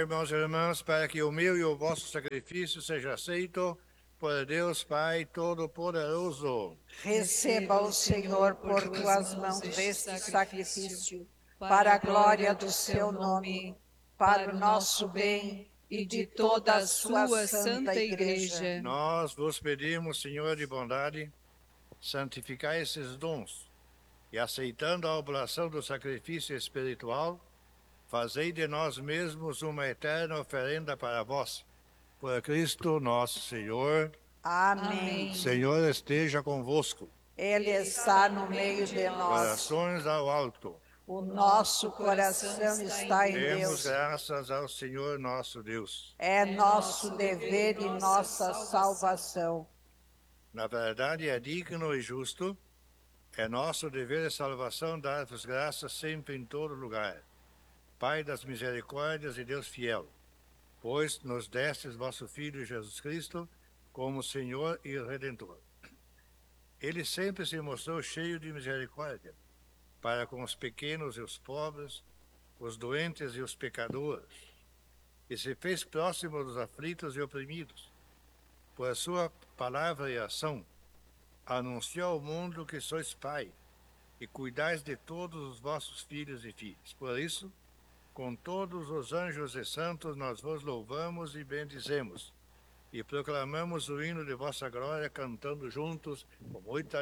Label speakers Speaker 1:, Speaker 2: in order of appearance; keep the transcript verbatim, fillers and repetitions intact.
Speaker 1: irmãos e irmãs, para que o meu e o vosso sacrifício seja aceito por Deus Pai Todo-Poderoso.
Speaker 2: Receba o Senhor por tuas mãos este sacrifício, para a glória do seu nome, para o nosso bem e de toda a sua santa igreja.
Speaker 1: Nós vos pedimos, Senhor de bondade, santificai esses dons, e aceitando a oblação do sacrifício espiritual, fazei de nós mesmos uma eterna oferenda para vós. Por Cristo nosso Senhor.
Speaker 2: Amém.
Speaker 1: O Senhor esteja convosco.
Speaker 2: Ele está no meio de nós.
Speaker 1: Corações ao alto.
Speaker 2: O nosso coração está em
Speaker 1: Demos
Speaker 2: Deus.
Speaker 1: graças ao Senhor nosso Deus.
Speaker 2: É nosso dever e nossa salvação.
Speaker 1: Na verdade, é digno e justo, é nosso dever e salvação dar-vos graças sempre em todo lugar. Pai das misericórdias e Deus fiel, pois nos destes vosso Filho Jesus Cristo como Senhor e Redentor. Ele sempre se mostrou cheio de misericórdia para com os pequenos e os pobres, os doentes e os pecadores, e se fez próximo dos aflitos e oprimidos. Por sua palavra e ação, anunciou ao mundo que sois Pai, e cuidais de todos os vossos filhos e filhas. Por isso, com todos os anjos e santos, nós vos louvamos e bendizemos, e proclamamos o hino de vossa glória, cantando juntos, com muita